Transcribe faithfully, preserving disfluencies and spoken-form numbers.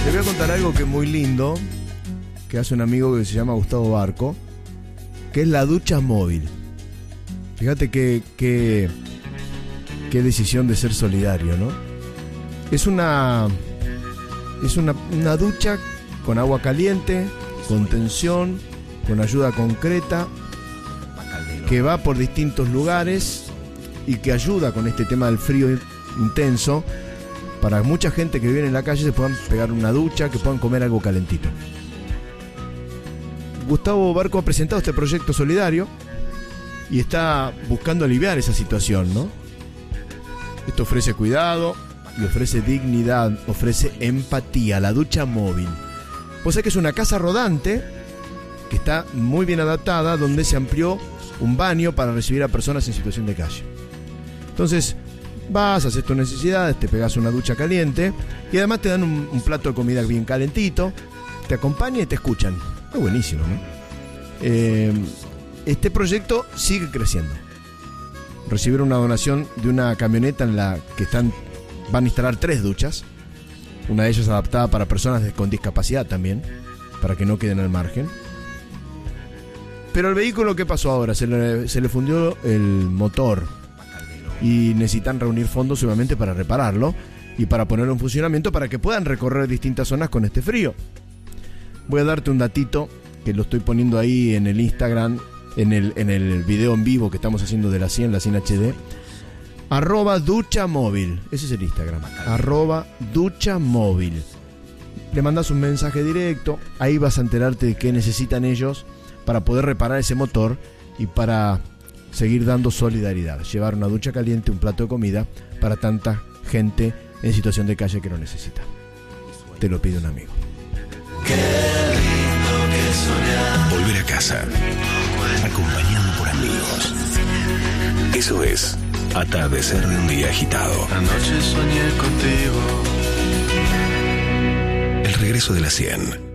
Te voy a contar algo que es muy lindo, que hace un amigo que se llama Gustavo Barco, que es la ducha móvil. Fíjate qué, qué, qué decisión de ser solidario, ¿no? Es una, es una, una ducha con agua caliente, con tensión, con ayuda concreta, que va por distintos lugares y que ayuda con este tema del frío intenso, para mucha gente que vive en la calle se puedan pegar una ducha, que puedan comer algo calentito. Gustavo Barco ha presentado este proyecto solidario y está buscando aliviar esa situación, ¿no? Esto ofrece cuidado y ofrece dignidad, ofrece empatía, la ducha móvil. Vos sabés que es una casa rodante que está muy bien adaptada, donde se amplió un baño para recibir a personas en situación de calle. Entonces, vas, haces tus necesidades, te pegas una ducha caliente y además te dan un, un plato de comida bien calentito, te acompañan y te escuchan. Es buenísimo, ¿no? Eh, este proyecto sigue creciendo. Recibieron una donación de una camioneta en la que están, van a instalar tres duchas. Una de ellas adaptada para personas con discapacidad también, para que no queden al margen. Pero el vehículo, ¿qué pasó ahora? Se le, se le fundió el motor y necesitan reunir fondos obviamente para repararlo y para ponerlo en funcionamiento para que puedan recorrer distintas zonas con este frío. Voy a darte un datito que lo estoy poniendo ahí en el Instagram, en el, en el video en vivo que estamos haciendo de la cien, la cien H D. Arroba ducha móvil, ese es el Instagram. Arroba ducha móvil. Le mandas un mensaje directo, ahí vas a enterarte de qué necesitan ellos para poder reparar ese motor y para seguir dando solidaridad. Llevar una ducha caliente, un plato de comida para tanta gente en situación de calle que lo necesita. Te lo pide un amigo. Qué lindo que soñar. Volver a casa, acompañado por amigos. Eso es atardecer de un día agitado. Anoche soñé contigo. El regreso de la cien.